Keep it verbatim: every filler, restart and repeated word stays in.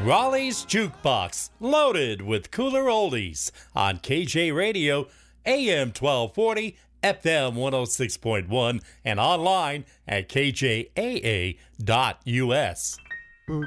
Raleigh's Jukebox, loaded with cooler oldies on K J Radio, A M twelve forty, F M one oh six point one, and online at K J A A dot U S.